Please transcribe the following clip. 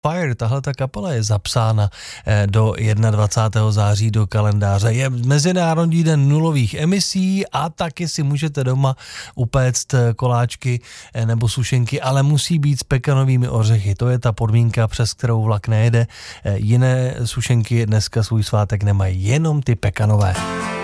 Fire, tahle ta kapela je zapsána do 21. září do kalendáře. Je Mezinárodní den nulových emisí a taky si můžete doma upéct koláčky nebo sušenky, ale musí být s pekanovými ořechy. To je ta podmínka, přes kterou vlak nejede. Jiné sušenky dneska svůj svátek nemají, jenom ty pekanové.